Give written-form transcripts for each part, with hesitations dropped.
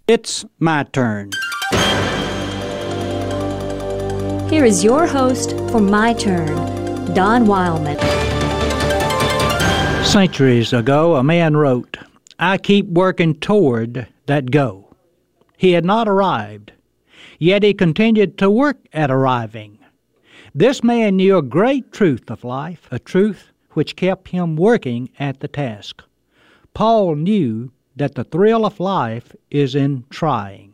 It's my turn. Here is your host for My Turn, Don Wildman. Centuries ago, a man wrote, "I keep working toward that goal." He had not arrived, yet he continued to work at arriving. This man knew a great truth of life, a truth which kept him working at the task. Paul knew that the thrill of life is in trying.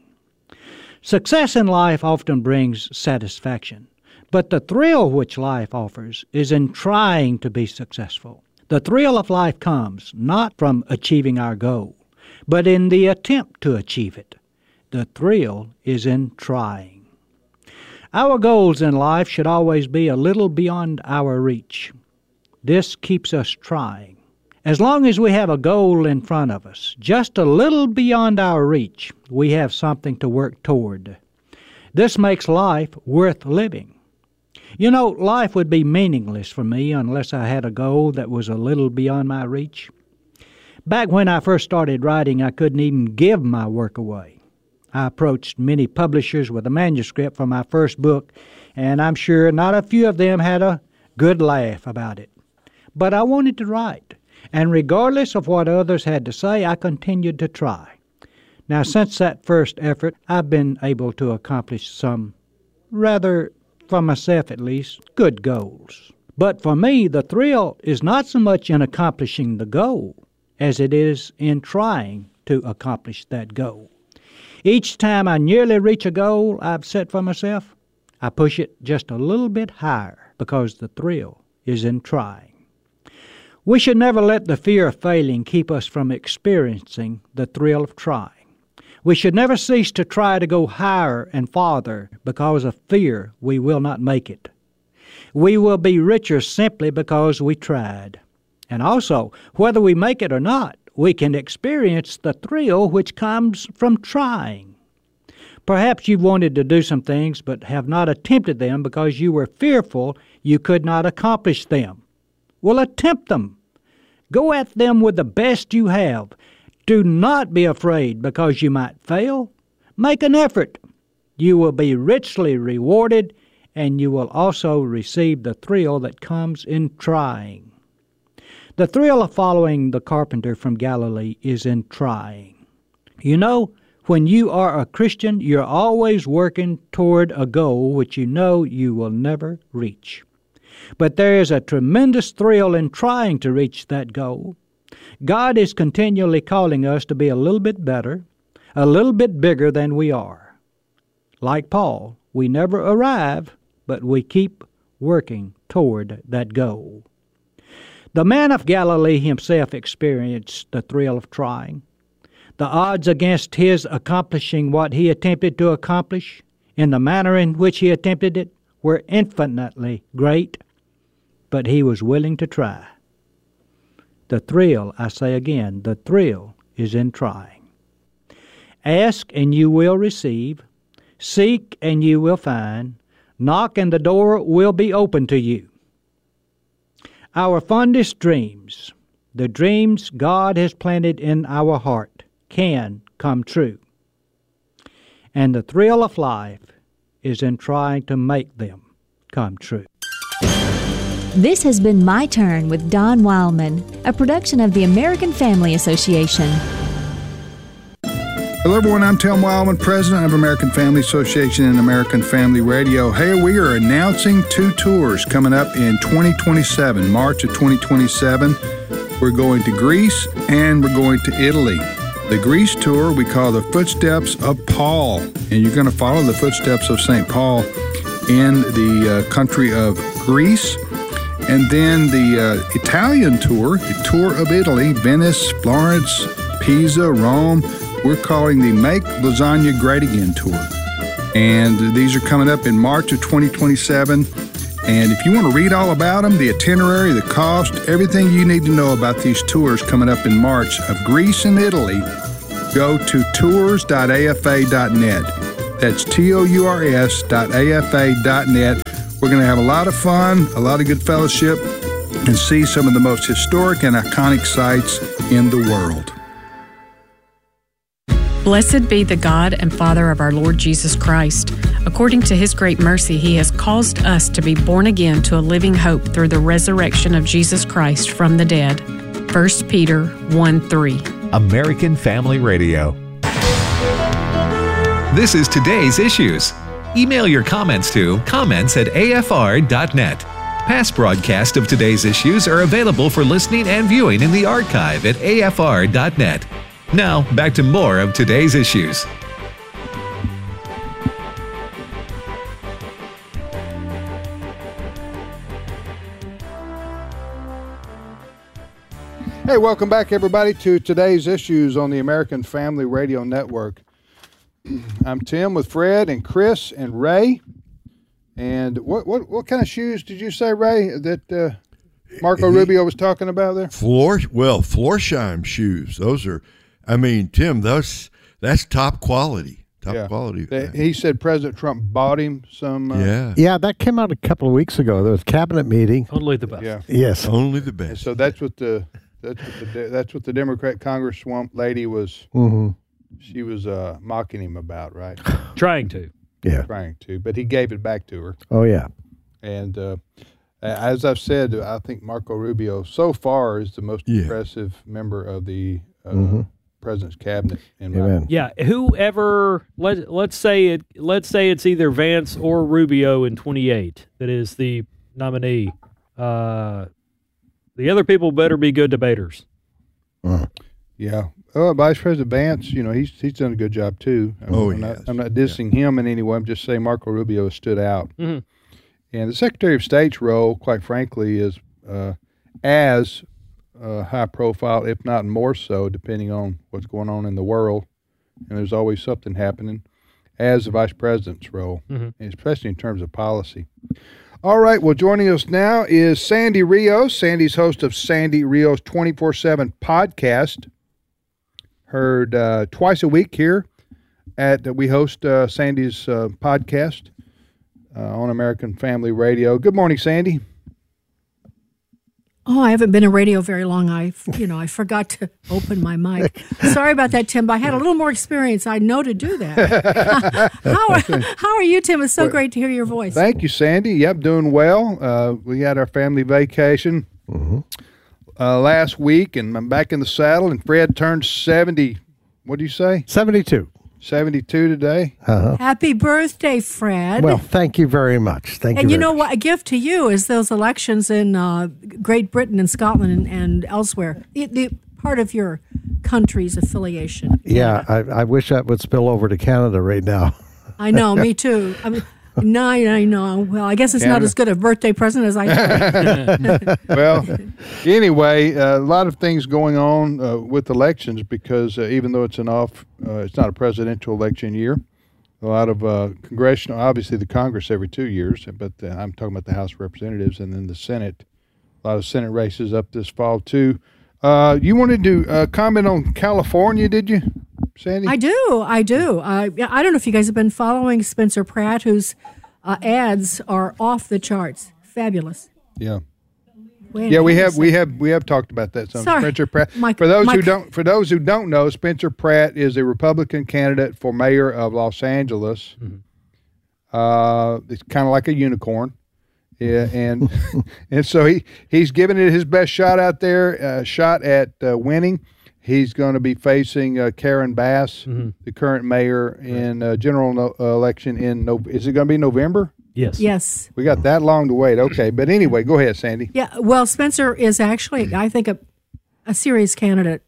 Success in life often brings satisfaction, but the thrill which life offers is in trying to be successful. The thrill of life comes not from achieving our goal, but in the attempt to achieve it. The thrill is in trying. Our goals in life should always be a little beyond our reach. This keeps us trying. As long as we have a goal in front of us, just a little beyond our reach, we have something to work toward. This makes life worth living. You know, life would be meaningless for me unless I had a goal that was a little beyond my reach. Back when I first started writing, I couldn't even give my work away. I approached many publishers with a manuscript for my first book, and I'm sure not a few of them had a good laugh about it. But I wanted to write. And regardless of what others had to say, I continued to try. Now, since that first effort, I've been able to accomplish some, rather, for myself at least, good goals. But for me, the thrill is not so much in accomplishing the goal as it is in trying to accomplish that goal. Each time I nearly reach a goal I've set for myself, I push it just a little bit higher because the thrill is in trying. We should never let the fear of failing keep us from experiencing the thrill of trying. We should never cease to try to go higher and farther because of fear we will not make it. We will be richer simply because we tried. And also, whether we make it or not, we can experience the thrill which comes from trying. Perhaps you've wanted to do some things but have not attempted them because you were fearful you could not accomplish them. Well, attempt them. Go at them with the best you have. Do not be afraid because you might fail. Make an effort. You will be richly rewarded, and you will also receive the thrill that comes in trying. The thrill of following the carpenter from Galilee is in trying. You know, when you are a Christian, you're always working toward a goal which you know you will never reach. But there is a tremendous thrill in trying to reach that goal. God is continually calling us to be a little bit better, a little bit bigger than we are. Like Paul, we never arrive, but we keep working toward that goal. The man of Galilee himself experienced the thrill of trying. The odds against his accomplishing what he attempted to accomplish in the manner in which he attempted it were infinitely great, but he was willing to try. The thrill, I say again, the thrill is in trying. Ask and you will receive. Seek and you will find. Knock and the door will be open to you. Our fondest dreams, the dreams God has planted in our heart, can come true. And the thrill of life is in trying to make them come true. This has been My Turn with Don Wildman, a production of the American Family Association. Hello, everyone. I'm Tim Wildman, president of American Family Association and American Family Radio. Hey, we are announcing 2 tours coming up in 2027, March of 2027. We're going to Greece and we're going to Italy. The Greece tour we call the Footsteps of Paul, and you're going to follow the footsteps of St. Paul in the country of Greece. And then the Italian tour, the tour of Italy, Venice, Florence, Pisa, Rome, we're calling the Make Lasagna Great Again tour. And these are coming up in March of 2027. And if you want to read all about them, the itinerary, the cost, everything you need to know about these tours coming up in March of Greece and Italy, go to tours.afa.net. That's tours.afa.net. We're going to have a lot of fun, a lot of good fellowship, and see some of the most historic and iconic sites in the world. Blessed be the God and Father of our Lord Jesus Christ. According to his great mercy, he has caused us to be born again to a living hope through the resurrection of Jesus Christ from the dead. 1 Peter 1:3. American Family Radio. This is today's issues. Email your comments to comments@afr.net. Past broadcasts of today's issues are available for listening and viewing in the archive at afr.net. Now, back to more of today's issues. Hey, welcome back, everybody, to today's issues on the American Family Radio Network. I'm Tim with Fred and Chris and Ray. And what kind of shoes did you say, Ray, that Marco Rubio was talking about there? Florsheim shoes. Those are, Tim, that's top quality. Quality. He said President Trump bought him some. Yeah, that came out a couple of weeks ago. There was a cabinet meeting. Only the best. Yeah. Yes, only the best. And so that's what the Democrat Congresswoman lady was. Mm-hmm. She was mocking him about, right? Trying to. Yeah. Trying to, but he gave it back to her. Oh yeah. And as I've said, I think Marco Rubio so far is the most impressive member of the president's cabinet. Yeah, whoever let's say it's either Vance or Rubio in 28 that is the nominee. The other people better be good debaters. Yeah. Vice President Vance, he's done a good job too. I'm not dissing him in any way. I'm just saying Marco Rubio has stood out. Mm-hmm. And the Secretary of State's role, quite frankly, is as high profile, if not more so, depending on what's going on in the world. And there's always something happening, as the Vice President's role, especially in terms of policy. All right, well, joining us now is Sandy Rios. Sandy's host of Sandy Rios 24/7 podcast. Heard twice a week here we host Sandy's podcast on American Family Radio. Good morning, Sandy. Oh, I haven't been in radio very long. I forgot to open my mic. Sorry about that, Tim, but I had a little more experience. I know to do that. How are you, Tim? It's so great to hear your voice. Thank you, Sandy. Yep, doing well. We had our family vacation last week, and I'm back in the saddle, and Fred turned 70. What do you say? 72. 72 today. Happy birthday, Fred. Well, thank you very much. Thank you. And you know what? A gift to you is those elections in Great Britain and Scotland and elsewhere. The part of your country's affiliation. Yeah, I wish that would spill over to Canada right now. I know, me too. No, I know. Well, I guess it's not as good a birthday present as I thought. Well, anyway, a lot of things going on with elections because even though it's it's not a presidential election year. A lot of congressional, obviously the Congress every 2 years, but I'm talking about the House of Representatives and then the Senate. A lot of Senate races up this fall too. You wanted to comment on California, did you, Sandy? I do. I don't know if you guys have been following Spencer Pratt, whose ads are off the charts. Fabulous. Yeah. We have talked about that. Spencer Pratt. For those who don't know, Spencer Pratt is a Republican candidate for mayor of Los Angeles. Mm-hmm. It's kind of like a unicorn. Yeah, and so he's giving it his best shot out there, shot at winning. He's going to be facing Karen Bass, the current mayor, in general election in is it going to be November? Yes. We got that long to wait. Okay, but anyway, go ahead, Sandy. Yeah, well, Spencer is actually, I think, a serious candidate.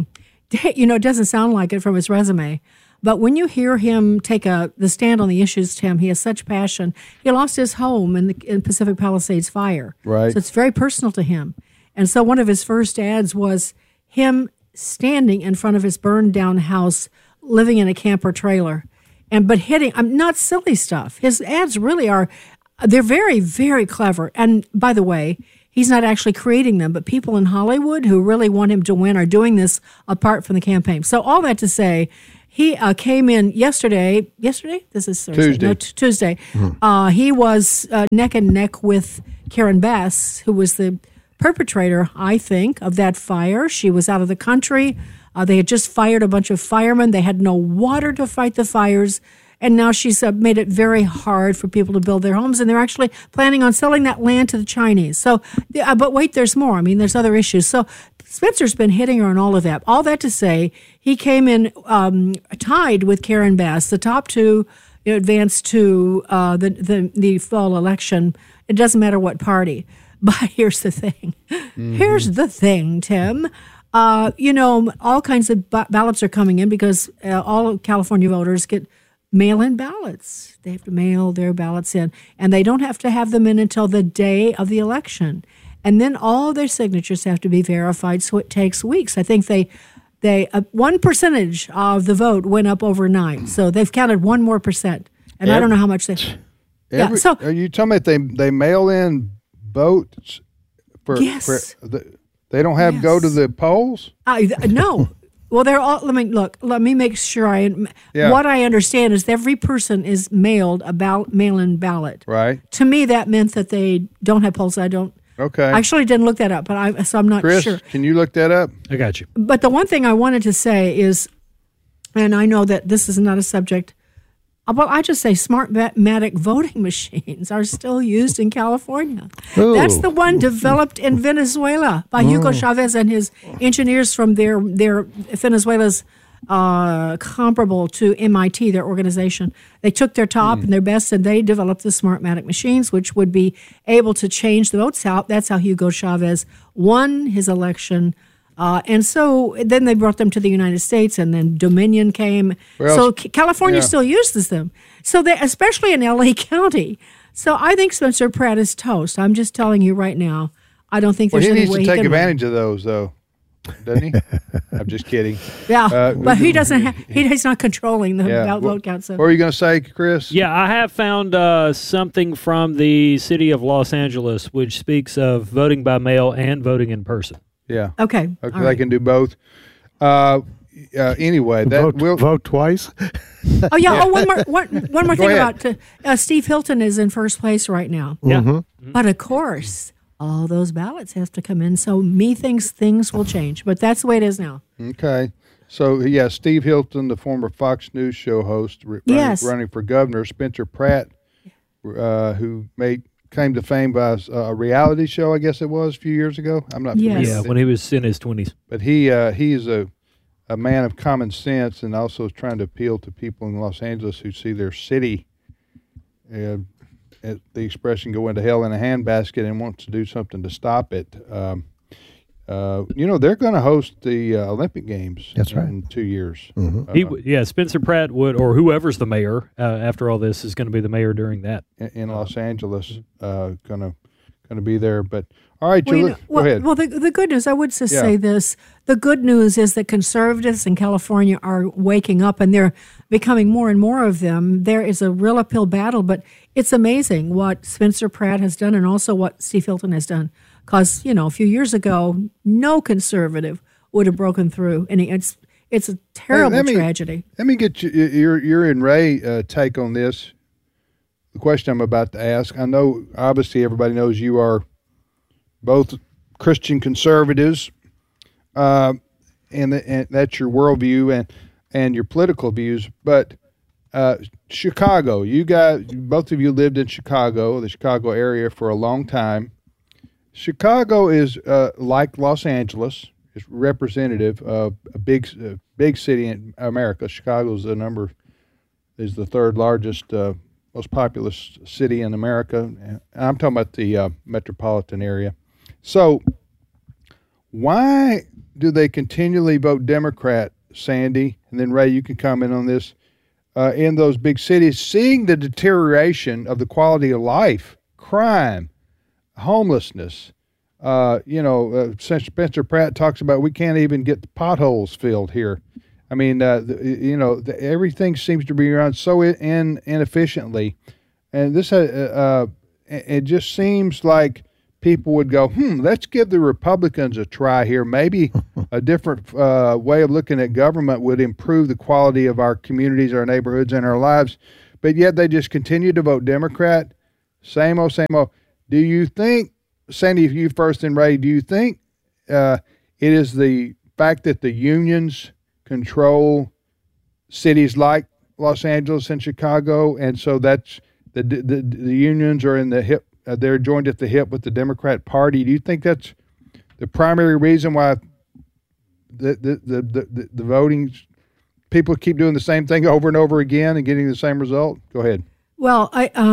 It doesn't sound like it from his resume. But when you hear him take the stand on the issues, Tim, he has such passion. He lost his home in Pacific Palisades fire. Right. So it's very personal to him. And so one of his first ads was him standing in front of his burned down house, living in a camper trailer, but hitting, not silly stuff. His ads really they're very, very clever. And by the way, he's not actually creating them, but people in Hollywood who really want him to win are doing this apart from the campaign. So all that to say, he came in yesterday. Yesterday? This is Thursday. Tuesday. No, Tuesday. Mm-hmm. He was neck and neck with Karen Bass, who was the perpetrator, I think, of that fire. She was out of the country. They had just fired a bunch of firemen. They had no water to fight the fires. And now she's made it very hard for people to build their homes. And they're actually planning on selling that land to the Chinese. So, but wait, there's more. I mean, there's other issues. So Spencer's been hitting her on all of that. All that to say, he came in tied with Karen Bass. The top two advanced to the fall election. It doesn't matter what party. But here's the thing. Mm-hmm. Here's the thing, Tim. All kinds of ballots are coming in because all California voters get mail-in ballots. They have to mail their ballots in, and they don't have to have them in until the day of the election. And then all their signatures have to be verified, so it takes weeks. I think they 1% of the vote went up overnight, so they've counted 1 more percent. And I don't know how much they. So are you telling me they mail in votes for? Yes. They don't have go to the polls? No. Well, they're all. Let me make sure what I understand is every person is mailed a mail-in ballot. Right. To me, that meant that they don't have polls. I don't. Okay. I actually didn't look that up, but so I'm not Chris, sure. Can you look that up? I got you. But the one thing I wanted to say is, and I know that this is not a subject. Well, I just say Smartmatic voting machines are still used in California. Ooh. That's the one developed in Venezuela by Hugo Chavez and his engineers from their Venezuela's comparable to MIT, their organization. They took their top and their best, and they developed the Smartmatic machines, which would be able to change the votes out. That's how Hugo Chavez won his election. And so then they brought them to the United States, and then Dominion came. So California still uses them. So they, especially in L.A. County. So I think Spencer Pratt is toast. I'm just telling you right now. I don't think there's any way he can. He needs to take advantage of those, though, doesn't he? I'm just kidding. Yeah, but he doesn't. He's not controlling the vote count. So. What were you going to say, Chris? Yeah, I have found something from the city of Los Angeles which speaks of voting by mail and voting in person. Yeah. Okay. They can do both. Anyway, vote twice. Oh yeah. Oh, one more thing about Steve Hilton is in first place right now. Yeah. Mm-hmm. But of course, all those ballots have to come in. So thinks things will change, but that's the way it is now. Okay. So Steve Hilton, the former Fox News show host, running for governor. Spencer Pratt, who came to fame by a reality show, I guess it was, a few years ago. I'm not familiar. Yeah, when he was in his 20s. But he's a man of common sense, and also is trying to appeal to people in Los Angeles who see their city, the expression, go into hell in a handbasket, and wants to do something to stop it. They're going to host the Olympic Games. That's right. In 2 years. Mm-hmm. Spencer Pratt would, or whoever's the mayor after all this, is going to be the mayor during that in Los Angeles. Going to be there. But all right, go ahead. Well, the good news, I would just say this: the good news is that conservatives in California are waking up, and they're becoming more and more of them. There is a real uphill battle, but it's amazing what Spencer Pratt has done, and also what Steve Hilton has done. Because, a few years ago, no conservative would have broken through. And it's a terrible tragedy. Let me get your and Ray take on this. The question I'm about to ask. I know, obviously, everybody knows you are both Christian conservatives, and that's your worldview and your political views. But Chicago, both of you lived in Chicago, the Chicago area, for a long time. Chicago is like Los Angeles. It's representative of a big city in America. Chicago is the third largest, most populous city in America. And I'm talking about the metropolitan area. So, why do they continually vote Democrat, Sandy? And then Ray, you can comment on this. In those big cities, seeing the deterioration of the quality of life, crime, homelessness. Spencer Pratt talks about we can't even get the potholes filled here. I mean, everything seems to be run so inefficiently, and this it just seems like people would go, let's give the Republicans a try here. Maybe a different way of looking at government would improve the quality of our communities, our neighborhoods, and our lives. But yet they just continue to vote Democrat. Same old, same old. Do you think, Sandy, if you first and Ray, do you think it is the fact that the unions control cities like Los Angeles and Chicago, and so that's the unions are in the hip. They're joined at the hip with the Democrat Party. Do you think that's the primary reason why the voting people keep doing the same thing over and over again and getting the same result? Go ahead. Well,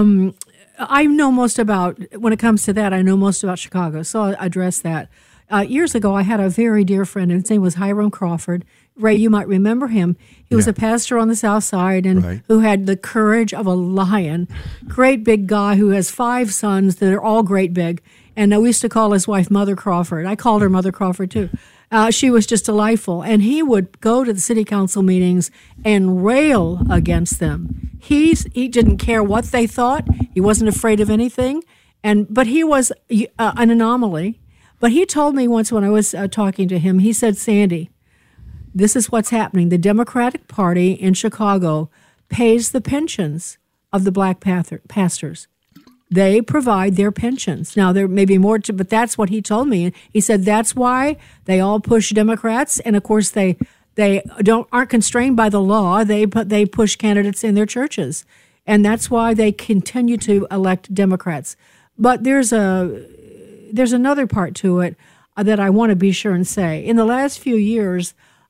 I know most about, when it comes to that, I know most about Chicago, so I'll address that. Years ago, I had a very dear friend, and his name was Hiram Crawford. Ray, you might remember him. He was a pastor on the South Side and who had the courage of a lion. Great big guy who has 5 sons that are all great big. And we used to call his wife Mother Crawford. I called her Mother Crawford, too. She was just delightful. And he would go to the city council meetings and rail against them. He didn't care what they thought. He wasn't afraid of anything. But he was an anomaly. But he told me once when I was talking to him, he said, Sandy, this is what's happening. The Democratic Party in Chicago pays the pensions of the black pastors. They provide their pensions. Now, there may be more, but that's what he told me. He said that's why they all push Democrats. And, of course, they aren't constrained by the law. They push candidates in their churches. And that's why they continue to elect Democrats. But there's another part to it that I want to be sure and say. In the last few years,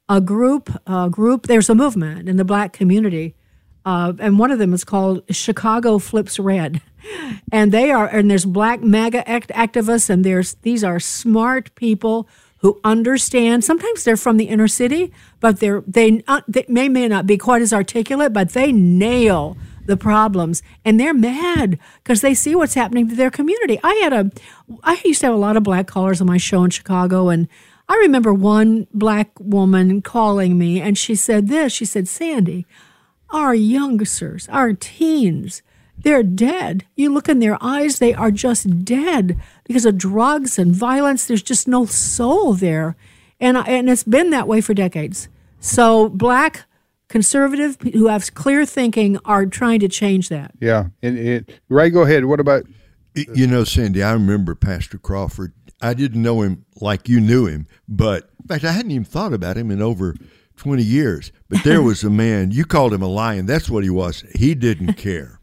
there's a movement in the black community, and one of them is called Chicago Flips Red. And there's black MAGA activists, and these are smart people who understand. Sometimes they're from the inner city, but they may not be quite as articulate, but they nail the problems, and they're mad because they see what's happening to their community. I used to have a lot of black callers on my show in Chicago, and I remember one black woman calling me, and she said this. She said, Sandy, our youngsters, our teens, they're dead. You look in their eyes, they are just dead because of drugs and violence. There's just no soul there. And it's been that way for decades. So black conservative who have clear thinking are trying to change that. Yeah. Ray, go ahead. What about? Sandy, I remember Pastor Crawford. I didn't know him like you knew him, but in fact, I hadn't even thought about him in over 20 years. But there was a man, you called him a lion. That's what he was. He didn't care.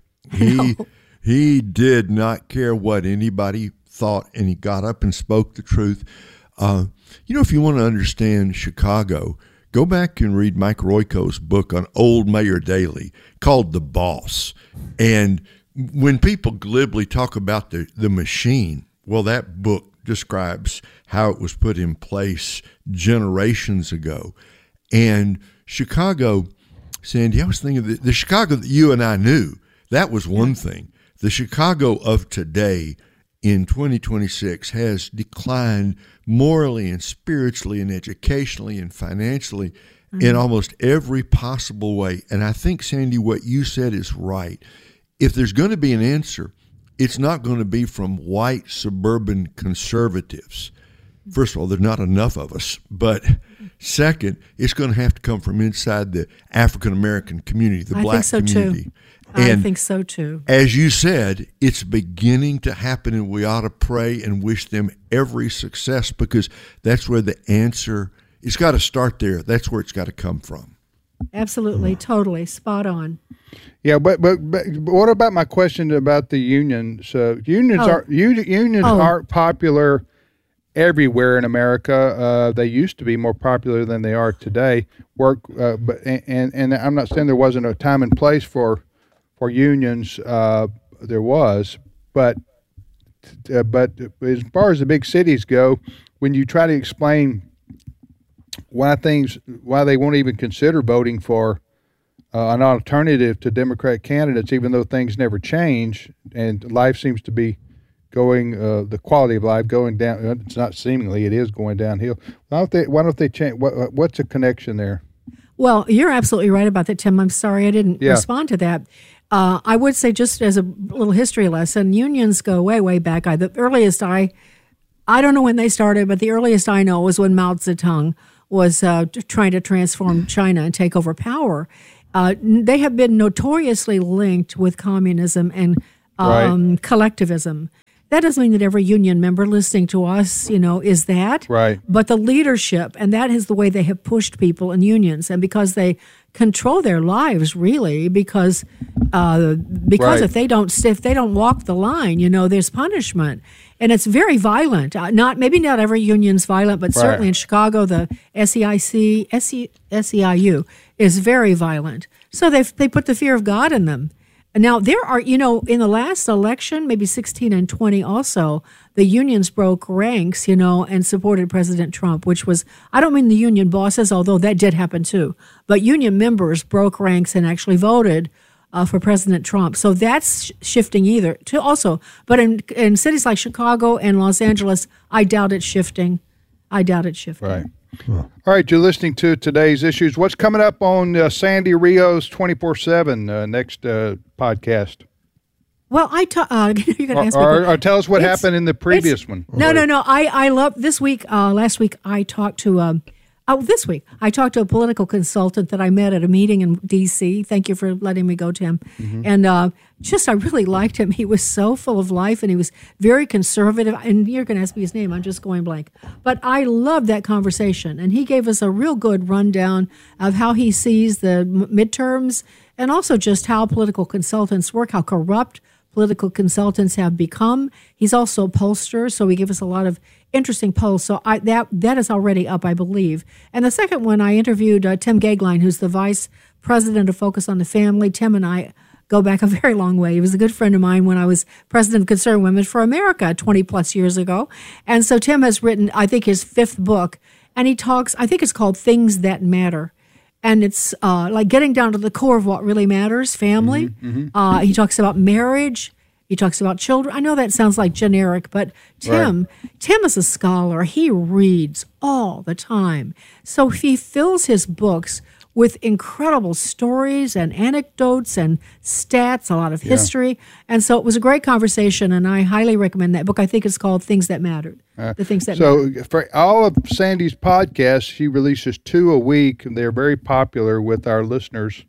He did not care what anybody thought, and he got up and spoke the truth. If you want to understand Chicago, go back and read Mike Royko's book on Old Mayor Daley called The Boss. And when people glibly talk about the machine, well, that book describes how it was put in place generations ago. And Chicago, Sandy, I was thinking the Chicago that you and I knew, that was one thing. The Chicago of today in 2026 has declined morally and spiritually and educationally and financially in almost every possible way. And I think, Sandy, what you said is right. If there's going to be an answer, it's not going to be from white suburban conservatives. First of all, there's not enough of us. But second, it's going to have to come from inside the African-American community, the black community. I think so, too. As you said, it's beginning to happen, and we ought to pray and wish them every success because that's where the answer, it's got to start there. That's where it's got to come from. Absolutely, totally, spot on. Yeah, but what about my question about the unions? Unions aren't popular everywhere in America. They used to be more popular than they are today. And I'm not saying there wasn't a time and place for unions. There was, but as far as the big cities go, when you try to explain why they won't even consider voting for an alternative to Democrat candidates, even though things never change and life seems to be going, the quality of life going down. It's not seemingly, it is going downhill. Why don't they change? What's the connection there? Well, you're absolutely right about that, Tim. I'm sorry I didn't respond to that. I would say, just as a little history lesson, unions go way, way back. The earliest I don't know when they started, but the earliest I know was when Mao Zedong was trying to transform China and take over power. They have been notoriously linked with communism and collectivism. That doesn't mean that every union member listening to us, is that. Right. But the leadership, and that is the way they have pushed people in unions, and because they control their lives, really, because Right. if they don't walk the line, there's punishment, and it's very violent. Maybe not every union's violent, but certainly in Chicago, the SEIU is very violent. So they put the fear of God in them. Now, there are, in the last election, maybe 16 and 20 also, the unions broke ranks, and supported President Trump, which was, I don't mean the union bosses, although that did happen too, but union members broke ranks and actually voted for President Trump. So that's shifting but in cities like Chicago and Los Angeles, I doubt it's shifting. Right. All right, you're listening to Today's Issues. What's coming up on Sandy Rio's 24/7 next podcast? Well, you're going to ask me. Or tell us what happened in the previous one. No. I love this week. Last week I talked to. This week I talked to a political consultant that I met at a meeting in D.C. Thank you for letting me go to him. Mm-hmm. And I really liked him. He was so full of life, and he was very conservative. And you're going to ask me his name. I'm just going blank. But I loved that conversation, and he gave us a real good rundown of how he sees the midterms, and also just how political consultants work, how corrupt political consultants have become. He's also a pollster, so he gave us a lot of interesting polls. So that is already up, I believe. And the second one, I interviewed Tim Gagline, who's the vice president of Focus on the Family. Tim and I go back a very long way. He was a good friend of mine when I was president of Concerned Women for America 20 plus years ago. And so Tim has written, I think, his 5th book, and he talks, I think it's called Things That Matter. And it's like getting down to the core of what really matters, family. Mm-hmm. He talks about marriage. He talks about children. I know that sounds like generic, but Tim is a scholar. He reads all the time. So he fills his books with incredible stories and anecdotes and stats, a lot of history. And so it was a great conversation, and I highly recommend that book. I think it's called Things That Mattered. The Things That Matter. So for all of Sandy's podcasts, she releases 2 a week, and they're very popular with our listeners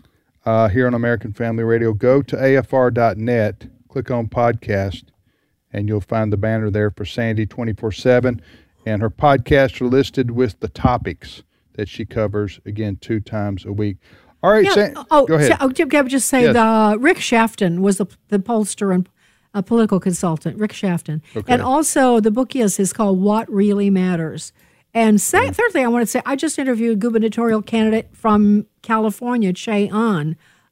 here on American Family Radio. Go to afr.net, click on podcast, and you'll find the banner there for Sandy 24/7. And her podcasts are listed with the topics that she covers, again, 2 times a week. All right, go ahead. Can I just say Rick Shafton was the pollster and a political consultant, Rick Shafton. Okay. And also the book is called What Really Matters. And thirdly, I want to say I just interviewed a gubernatorial candidate from California, Che Ahn,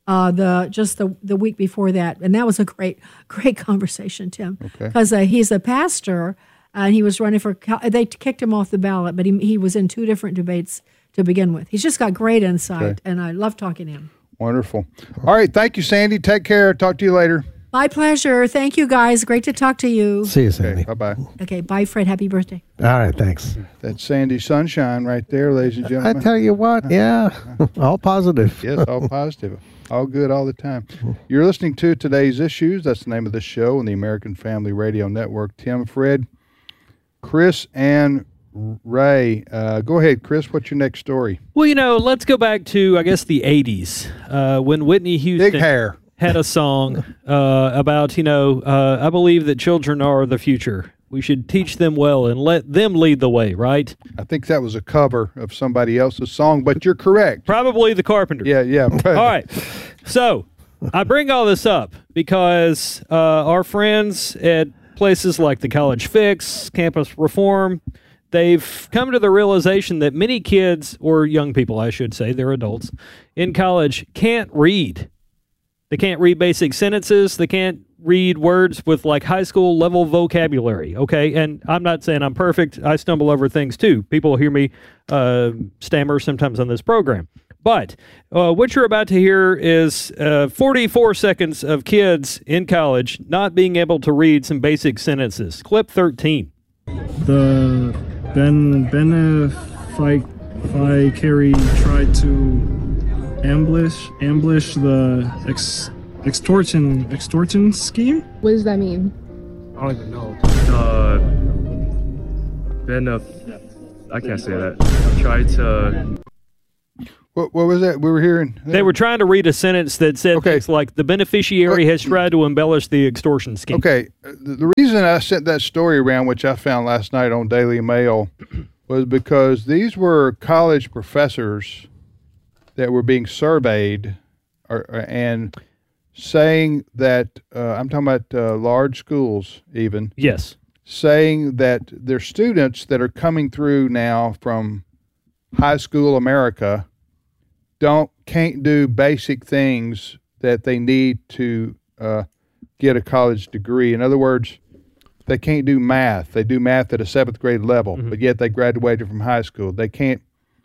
the week before that. And that was a great conversation, Tim, because he's a pastor. And he was running for. They kicked him off the ballot, but he was in 2 different debates to begin with. He's just got great insight, and I love talking to him. Wonderful. All right, thank you, Sandy. Take care. Talk to you later. My pleasure. Thank you, guys. Great to talk to you. See you, Sandy. Bye-bye. Okay, bye, Fred. Happy birthday. All right, thanks. That's Sandy Sunshine right there, ladies and gentlemen. I tell you what, all positive. Yes, all positive. All good all the time. You're listening to Today's Issues. That's the name of the show on the American Family Radio Network. Tim, Fred, Chris, and Ray. Go ahead, Chris. What's your next story? Well, let's go back to, I guess, the 80s when Whitney Houston Big hair. had a song about, I believe that children are the future. We should teach them well and let them lead the way, right? I think that was a cover of somebody else's song, but you're correct. Probably the Carpenters. Yeah. All right. So I bring all this up because our friends at places like the College Fix, Campus Reform, they've come to the realization that many kids, or young people, I should say, they're adults, in college can't read. They can't read basic sentences. They can't read words with like high school level vocabulary, okay? And I'm not saying I'm perfect. I stumble over things too. People hear me stammer sometimes on this program. But what you're about to hear is 44 seconds of kids in college not being able to read some basic sentences. Clip 13. The Beneficari tried to ambush the extortion scheme. What does that mean? I don't even know. I can't say that. Tried to. What was that we were hearing? They were trying to read a sentence that said things like, the beneficiary has tried to embellish the extortion scheme. Okay. The reason I sent that story around, which I found last night on Daily Mail, was because these were college professors that were being surveyed and saying that, I'm talking about large schools even. Yes. Saying that their students that are coming through now from high school America can't do basic things that they need to get a college degree. In other words, they can't do math. They do math at a 7th grade level, but yet they graduated from high school. They can't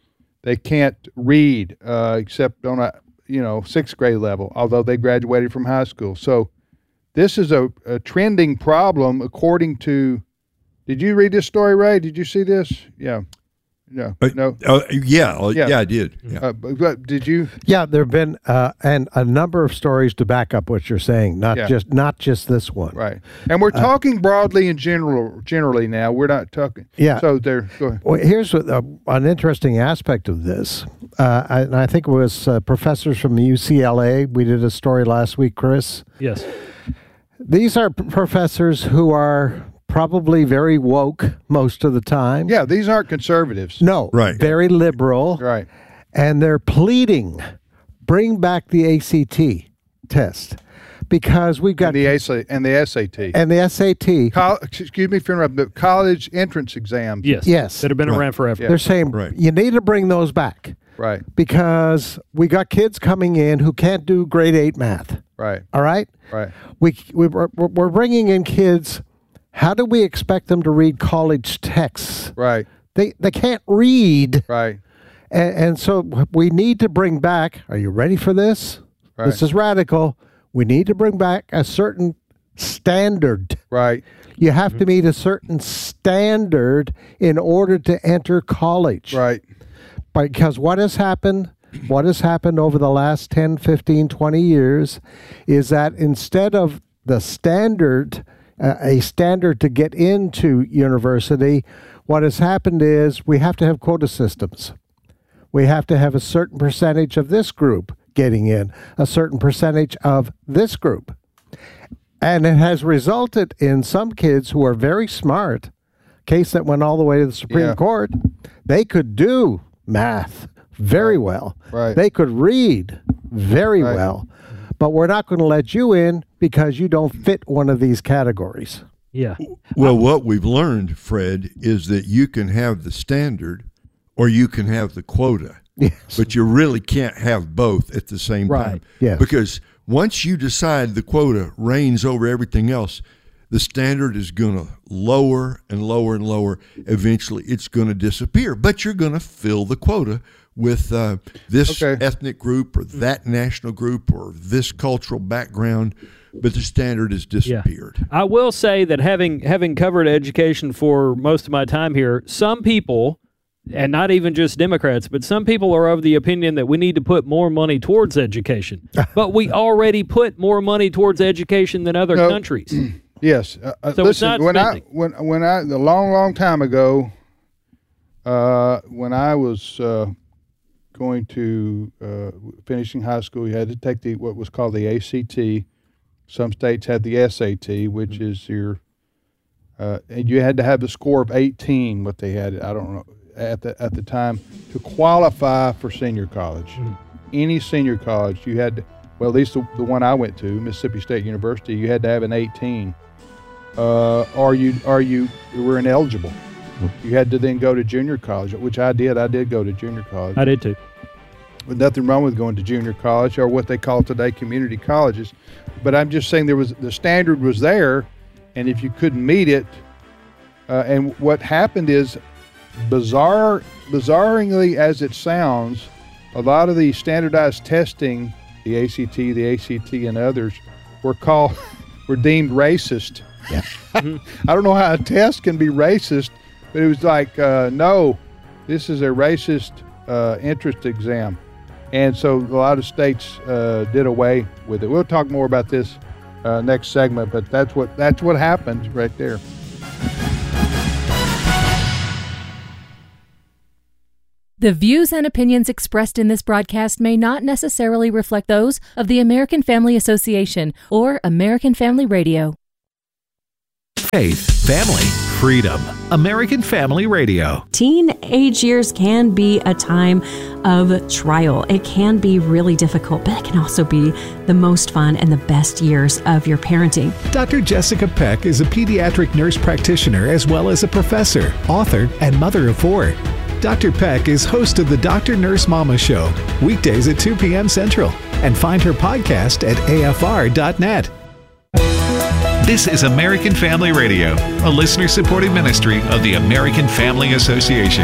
read except on a 6th grade level, although they graduated from high school. So this is a trending problem according to. Did you read this story, Ray? Did you see this? Yeah. No. No. Yeah, I did. Yeah. But did you? Yeah, there have been and a number of stories to back up what you're saying, not just this one. Right. And we're talking broadly and generally now. We're not talking. Yeah. So there. Go ahead. Well, here's an interesting aspect of this. I think it was professors from UCLA. We did a story last week, Chris. Yes. These are professors who are probably very woke most of the time. Yeah, these aren't conservatives. No, right. Very liberal. Right. And they're pleading, bring back the ACT test because we've got the SAT. And the SAT. Excuse me for interrupting, but college entrance exams. Yes. That have been around forever. Yeah. They're saying you need to bring those back. Right. Because we got kids coming in who can't do grade 8 math. Right. All right? Right. We're bringing in kids. How do we expect them to read college texts? Right. They can't read. Right. And so we need to bring back, are you ready for this? Right. This is radical. We need to bring back a certain standard. Right. You have to meet a certain standard in order to enter college. Right. Because what has happened over the last 10, 15, 20 years is that instead of the standard, a standard to get into university, what has happened is we have to have quota systems. We have to have a certain percentage of this group getting in, a certain percentage of this group. And it has resulted in some kids who are very smart, case that went all the way to the Supreme Court, they could do math very well. Right. They could read very well. But we're not going to let you in because you don't fit one of these categories. Yeah. Well, what we've learned, Fred, is that you can have the standard or you can have the quota. Yes. But you really can't have both at the same time. Yes. Because once you decide the quota reigns over everything else, the standard is going to lower and lower and lower. Eventually, it's going to disappear. But you're going to fill the quota with this ethnic group or that national group or this cultural background, but the standard has disappeared. Yeah. I will say that having covered education for most of my time here, some people, and not even just Democrats, but some people are of the opinion that we need to put more money towards education. But we already put more money towards education than other countries. Yes. So listen, it's not when I a long time ago, when I was going to finishing high school, you had to take what was called the ACT. Some states had the SAT, which is your, and you had to have the score of 18. What they had, I don't know at the time, to qualify for senior college. Any senior college, you had to, well, at least the one I went to, Mississippi State University, you had to have an 18. Or you were ineligible. You had to then go to junior college, which I did. I did go to junior college. I did too. But nothing wrong with going to junior college or what they call today community colleges. But I'm just saying the standard was there, and if you couldn't meet it, and what happened is, bizarrely as it sounds, a lot of the standardized testing, the ACT, and others, were deemed racist. Yeah. I don't know how a test can be racist, but it was like, no, this is a racist entrance exam. And so a lot of states did away with it. We'll talk more about this next segment, but that's what happened right there. The views and opinions expressed in this broadcast may not necessarily reflect those of the American Family Association or American Family Radio. Faith, family, freedom. American Family Radio. Teenage years can be a time of trial. It can be really difficult, but it can also be the most fun and the best years of your parenting. Dr. Jessica Peck is a pediatric nurse practitioner as well as a professor, author, and mother of 4. Dr. Peck is host of the Dr. Nurse Mama Show, weekdays at 2 p.m. Central, and find her podcast at afr.net. This is American Family Radio, a listener-supported ministry of the American Family Association.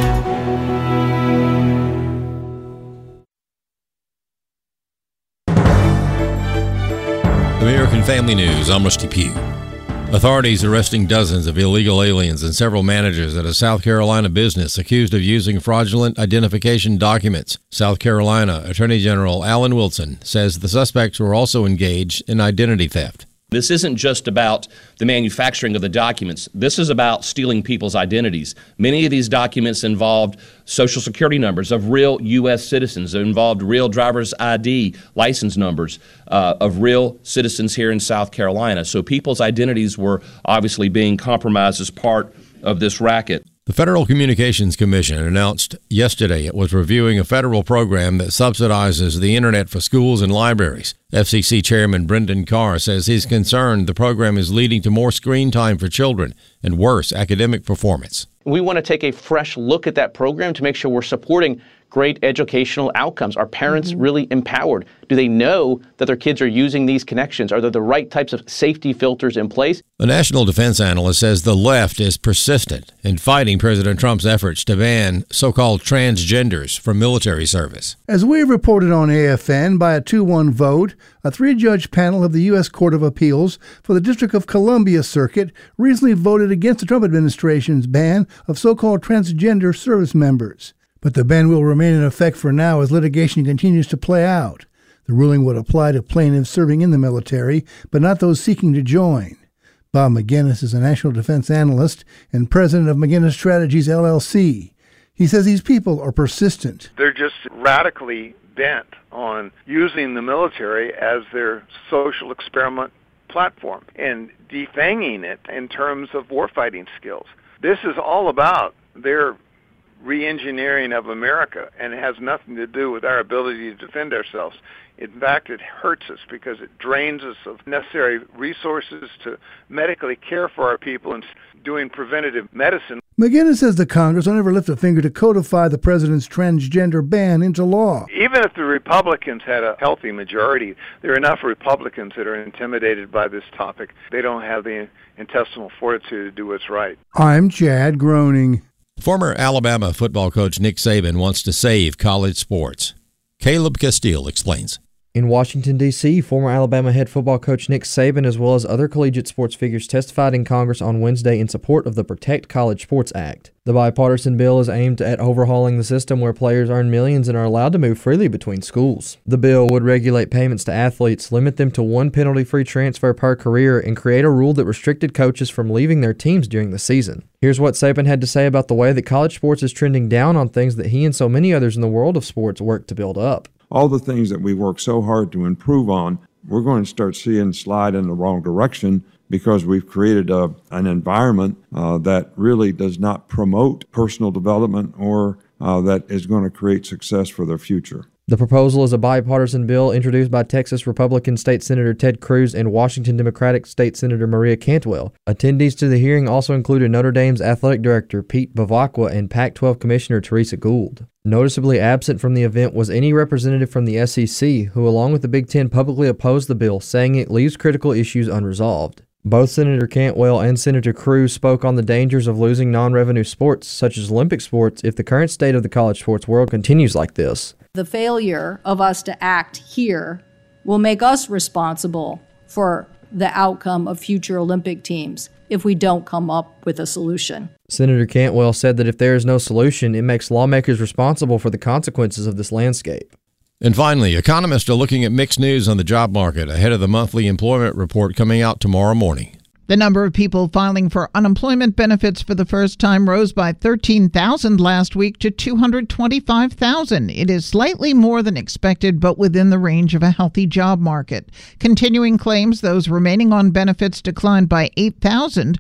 American Family News, I'm Rusty Pugh. Authorities arresting dozens of illegal aliens and several managers at a South Carolina business accused of using fraudulent identification documents. South Carolina Attorney General Alan Wilson says the suspects were also engaged in identity theft. This isn't just about the manufacturing of the documents. This is about stealing people's identities. Many of these documents involved social security numbers of real U.S. citizens. It involved real driver's ID license numbers of real citizens here in South Carolina. So people's identities were obviously being compromised as part of this racket. The Federal Communications Commission announced yesterday it was reviewing a federal program that subsidizes the internet for schools and libraries. FCC Chairman Brendan Carr says he's concerned the program is leading to more screen time for children and worse academic performance. We want to take a fresh look at that program to make sure we're supporting great educational outcomes. Are parents really empowered? Do they know that their kids are using these connections? Are there the right types of safety filters in place? The national defense analyst says the left is persistent in fighting President Trump's efforts to ban so-called transgenders from military service. As we have reported on AFN, by a 2-1 vote, a 3-judge panel of the U.S. Court of Appeals for the District of Columbia Circuit recently voted against the Trump administration's ban of so-called transgender service members. But the ban will remain in effect for now as litigation continues to play out. The ruling would apply to plaintiffs serving in the military, but not those seeking to join. Bob McGinnis is a national defense analyst and president of McGinnis Strategies, LLC. He says these people are persistent. They're just radically bent on using the military as their social experiment platform and defanging it in terms of warfighting skills. This is all about their re-engineering of America, and it has nothing to do with our ability to defend ourselves. In fact, it hurts us because it drains us of necessary resources to medically care for our people and doing preventative medicine. McGinnis says the Congress will never lift a finger to codify the president's transgender ban into law. Even if the Republicans had a healthy majority, there are enough Republicans that are intimidated by this topic. They don't have the intestinal fortitude to do what's right. I'm Chad Groening. Former Alabama football coach Nick Saban wants to save college sports. Caleb Castile explains. In Washington, D.C., former Alabama head football coach Nick Saban, as well as other collegiate sports figures, testified in Congress on Wednesday in support of the Protect College Sports Act. The bipartisan bill is aimed at overhauling the system where players earn millions and are allowed to move freely between schools. The bill would regulate payments to athletes, limit them to 1 penalty-free transfer per career, and create a rule that restricted coaches from leaving their teams during the season. Here's what Saban had to say about the way that college sports is trending down on things that he and so many others in the world of sports work to build up. All the things that we work so hard to improve on, we're going to start seeing slide in the wrong direction because we've created an environment that really does not promote personal development or that is going to create success for their future. The proposal is a bipartisan bill introduced by Texas Republican State Senator Ted Cruz and Washington Democratic State Senator Maria Cantwell. Attendees to the hearing also included Notre Dame's athletic director Pete Bavacqua and Pac-12 Commissioner Teresa Gould. Noticeably absent from the event was any representative from the SEC, who along with the Big Ten publicly opposed the bill, saying it leaves critical issues unresolved. Both Senator Cantwell and Senator Cruz spoke on the dangers of losing non-revenue sports, such as Olympic sports, if the current state of the college sports world continues like this. The failure of us to act here will make us responsible for the outcome of future Olympic teams if we don't come up with a solution. Senator Cantwell said that if there is no solution, it makes lawmakers responsible for the consequences of this landscape. And finally, economists are looking at mixed news on the job market ahead of the monthly employment report coming out tomorrow morning. The number of people filing for unemployment benefits for the first time rose by 13,000 last week to 225,000. It is slightly more than expected, but within the range of a healthy job market. Continuing claims, those remaining on benefits declined by 8,000